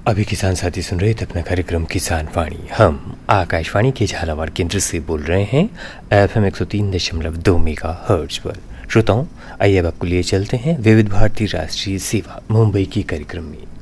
अभी किसान साथी सुन रहे थे अपना कार्यक्रम किसान वाणी। हम आकाशवाणी के झालावाड़ केंद्र से बोल रहे हैं FM 103.2 मेगाहर्ट्ज पर। श्रोताओं, आइए अब आपको लिए चलते हैं विविध भारती राष्ट्रीय सेवा मुंबई की कार्यक्रम में।